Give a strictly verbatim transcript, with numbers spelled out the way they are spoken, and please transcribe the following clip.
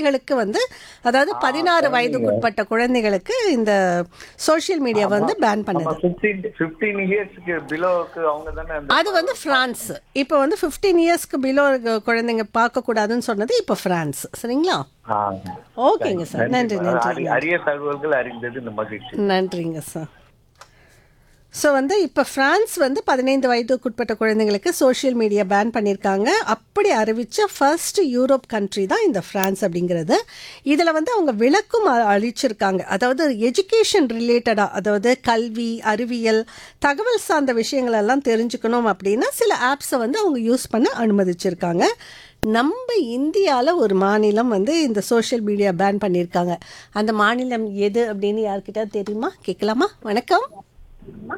குழந்தைகளுக்கு வந்து, அதாவது ஆ பதினாறு குழந்தைங்க. வயதுக்குட்பட்ட குழந்தைகளுக்கு இந்த சோஷியல் மீடியா ஆமா வந்து பேன் ஆமா பண்ணுது. ஃபிஃப்டீன் ஃபிஃப்டீன் இயர்ஸ்க்கு பிலோவுக்கு அவங்க தானே அந்த அது வந்து ஃப்ரான்ஸ். இப்போ வந்து பதினைந்து இயர்ஸ்க்கு பிலோ குழந்தைங்க பார்க்கக்கூடாதுன்னு சொன்னது இப்போ ஃப்ரான்ஸ். சரிங்களா? ஆ ஓகேங்க தேங்க்ஸ். சார். நன்றி நன்றிம்மா. நன்றி அரிய நன்றி அரிய தகவல்கள் அறிந்தது இந்த மகிழ்ச்சி. நன்றிங்க சார். ஸோ வந்து இப்போ ஃப்ரான்ஸ் வந்து பதினைந்து வயதுக்குட்பட்ட குழந்தைங்களுக்கு சோஷியல் மீடியா பேன் பண்ணியிருக்காங்க. அப்படி அறிவித்த ஃபர்ஸ்ட் யூரோப் கண்ட்ரி தான் இந்த ஃப்ரான்ஸ் அப்படிங்கிறது. இதில் வந்து அவங்க விளக்கும் அ- அளிச்சிருக்காங்க. அதாவது எஜுகேஷன் ரிலேட்டடாக, அதாவது கல்வி, அறிவியல், தகவல் சார்ந்த விஷயங்கள் எல்லாம் தெரிஞ்சுக்கணும் அப்படின்னா சில ஆப்ஸை வந்து அவங்க யூஸ் பண்ண அனுமதிச்சிருக்காங்க. நம்ம இந்தியாவில் ஒரு மாநிலம் வந்து இந்த சோஷியல் மீடியா பேன் பண்ணியிருக்காங்க. அந்த மாநிலம் எது அப்படின்னு யார்கிட்ட தெரியுமா? கேட்கலாமா? வணக்கம்.